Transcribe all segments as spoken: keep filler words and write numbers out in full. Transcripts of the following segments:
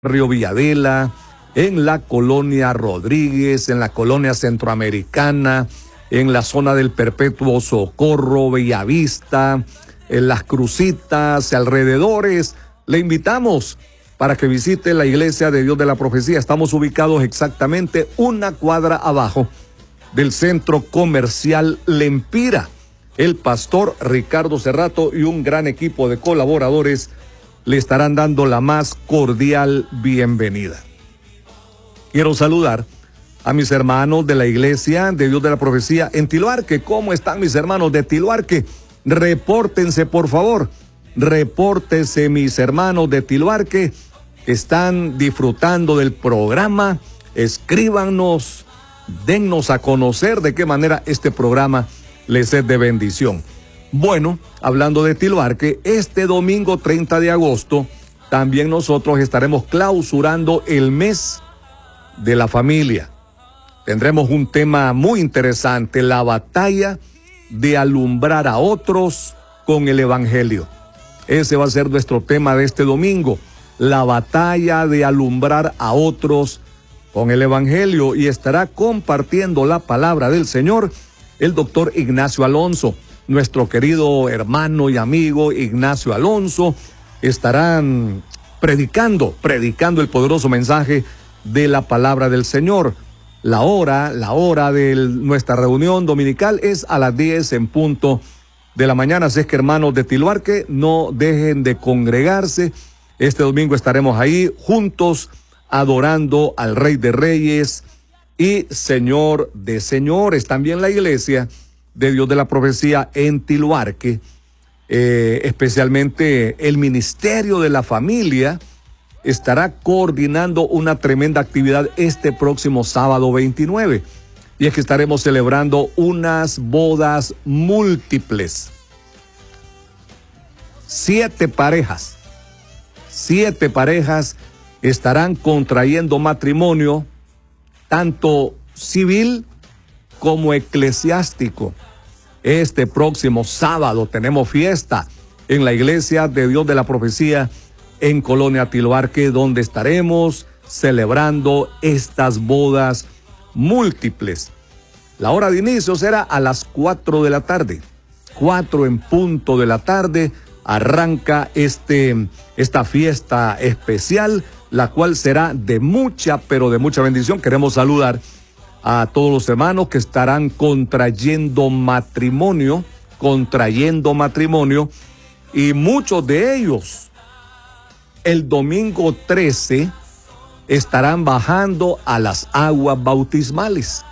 Río Villadela, en la colonia Rodríguez, en la colonia Centroamericana, en la zona del Perpetuo Socorro, Bellavista, en Las Crucitas, alrededores. Le invitamos para que visite la Iglesia de Dios de la Profecía. Estamos ubicados exactamente una cuadra abajo del Centro Comercial Lempira. El pastor Ricardo Cerrato y un gran equipo de colaboradores le estarán dando la más cordial bienvenida. Quiero saludar a mis hermanos de la Iglesia de Dios de la Profecía en Tiluarque. ¿Cómo están mis hermanos de Tiluarque? Repórtense, por favor. Repórtense, mis hermanos de Tiluarque. Están disfrutando del programa. Escríbanos, dennos a conocer de qué manera este programa les es de bendición. Bueno, hablando de Tiluarque, este domingo treinta de agosto, también nosotros estaremos clausurando el mes de la familia. Tendremos un tema muy interesante, la batalla de alumbrar a otros con el Evangelio. Ese va a ser nuestro tema de este domingo, la batalla de alumbrar a otros con el Evangelio, y estará compartiendo la palabra del Señor el doctor Ignacio Alonso. Nuestro querido hermano y amigo Ignacio Alonso estarán predicando, predicando el poderoso mensaje de la palabra del Señor. La hora, la hora de nuestra reunión dominical es a las diez en punto de la mañana. Así es que, hermanos de Tiluarque, no dejen de congregarse. Este domingo estaremos ahí juntos adorando al Rey de Reyes y Señor de Señores. También la Iglesia de Dios de la Profecía en Tiluarque, eh, especialmente el Ministerio de la Familia, estará coordinando una tremenda actividad este próximo sábado veintinueve. Y es que estaremos celebrando unas bodas múltiples. Siete parejas, siete parejas estarán contrayendo matrimonio, tanto civil como eclesiástico. Este próximo sábado tenemos fiesta en la Iglesia de Dios de la Profecía en Colonia Tiluarque, donde estaremos celebrando estas bodas múltiples. La hora de inicio será a las cuatro de la tarde. Cuatro en punto de la tarde arranca este, esta fiesta especial, la cual será de mucha, pero de mucha bendición. Queremos saludar a todos los hermanos que estarán contrayendo matrimonio, contrayendo matrimonio, y muchos de ellos el domingo trece estarán bajando a las aguas bautismales.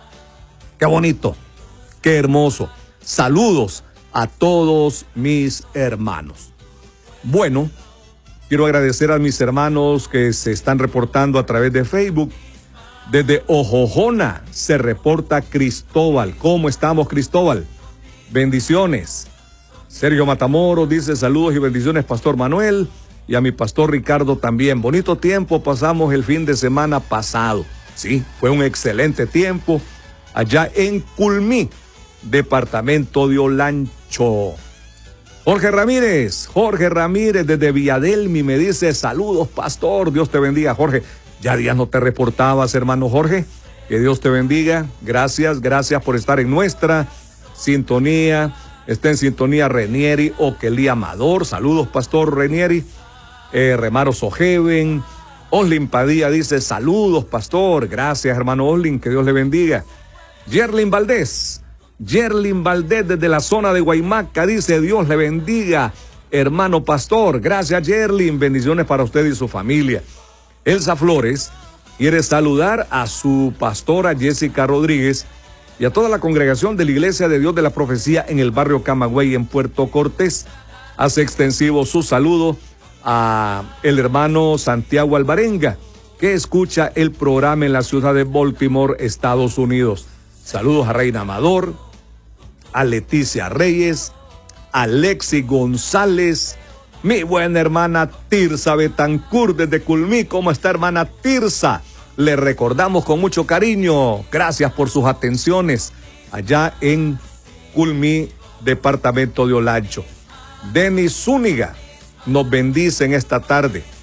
Qué bonito, qué hermoso. Saludos a todos mis hermanos. Bueno, quiero agradecer a mis hermanos que se están reportando a través de Facebook. Desde Ojojona se reporta Cristóbal. ¿Cómo estamos, Cristóbal? Bendiciones. Sergio Matamoros dice saludos y bendiciones, Pastor Manuel, y a mi pastor Ricardo también. Bonito tiempo pasamos el fin de semana pasado. Sí, fue un excelente tiempo allá en Culmí, departamento de Olancho. Jorge Ramírez, Jorge Ramírez desde Villadelmi me dice saludos, pastor, Dios te bendiga, Jorge. Ya días no te reportabas, hermano Jorge. Que Dios te bendiga. Gracias, gracias por estar en nuestra sintonía. Está en sintonía Renieri Oquelí Amador. Saludos, pastor Renieri. Eh, Remaro Sojeven. Oslin Padilla dice saludos, pastor. Gracias, hermano Oslin. Que Dios le bendiga. Yerlin Valdés. Yerlin Valdés desde la zona de Guaymaca dice Dios le bendiga, hermano pastor. Gracias, Yerlin. Bendiciones para usted y su familia. Elsa Flores quiere saludar a su pastora Jessica Rodríguez y a toda la congregación de la Iglesia de Dios de la Profecía en el barrio Camagüey en Puerto Cortés. Hace extensivo su saludo a el hermano Santiago Alvarenga, que escucha el programa en la ciudad de Baltimore, Estados Unidos. Saludos a Reina Amador, a Leticia Reyes, a Lexi González, mi buena hermana Tirsa Betancourt desde Culmí. ¿Cómo está, hermana Tirsa? Le recordamos con mucho cariño. Gracias por sus atenciones allá en Culmí, departamento de Olancho. Denis Zúñiga nos bendice en esta tarde.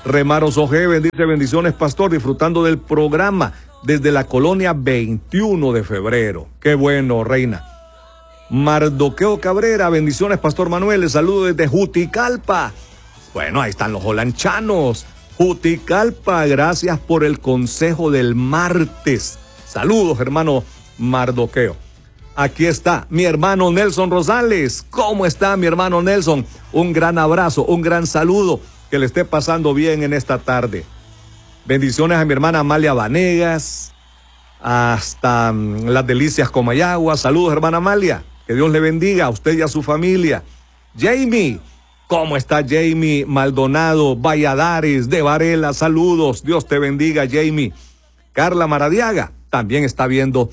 Remaros Oje, bendice, bendiciones, pastor, disfrutando del programa desde la colonia veintiuno de febrero. Qué bueno, reina. Mardoqueo Cabrera, bendiciones, pastor Manuel, les saludo desde Juticalpa. Bueno, ahí están los holanchanos. Juticalpa, gracias por el consejo del martes. Saludos, hermano Mardoqueo. Aquí está mi hermano Nelson Rosales. ¿Cómo está mi hermano Nelson? Un gran abrazo, un gran saludo. Que le esté pasando bien en esta tarde. Bendiciones a mi hermana Amalia Vanegas, hasta um, Las Delicias Comayagua. Saludos, hermana Amalia. Que Dios le bendiga a usted y a su familia. Jamie, ¿cómo está Jamie Maldonado Valladares de Varela? Saludos, Dios te bendiga, Jamie. Carla Maradiaga también está viendo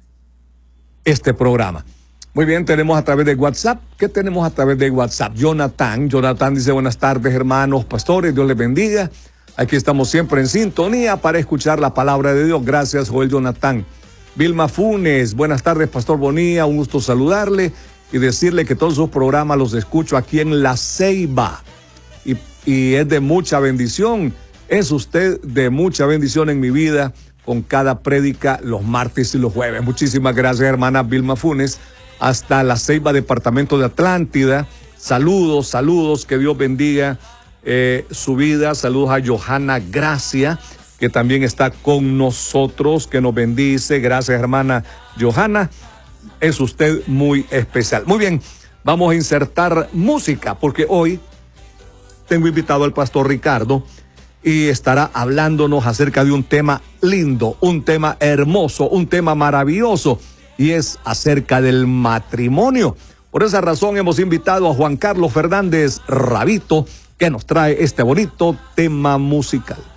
este programa. Muy bien, tenemos a través de WhatsApp. ¿Qué tenemos a través de WhatsApp? Jonathan, Jonathan dice buenas tardes, hermanos pastores, Dios les bendiga. Aquí estamos siempre en sintonía para escuchar la palabra de Dios. Gracias, Joel Jonathan. Vilma Funes, buenas tardes, pastor Bonilla, un gusto saludarle y decirle que todos sus programas los escucho aquí en La Ceiba. Y, y es de mucha bendición, es usted de mucha bendición en mi vida con cada prédica los martes y los jueves. Muchísimas gracias, hermana Vilma Funes. Hasta La Ceiba, departamento de Atlántida. Saludos, saludos, que Dios bendiga eh, su vida. Saludos a Johanna Gracia, que también está con nosotros, que nos bendice. Gracias, hermana Johanna. Es usted muy especial. Muy bien, vamos a insertar música, porque hoy tengo invitado al pastor Ricardo y estará hablándonos acerca de un tema lindo, un tema hermoso, un tema maravilloso. Y es acerca del matrimonio. Por esa razón hemos invitado a Juan Carlos Fernández Rabito, que nos trae este bonito tema musical.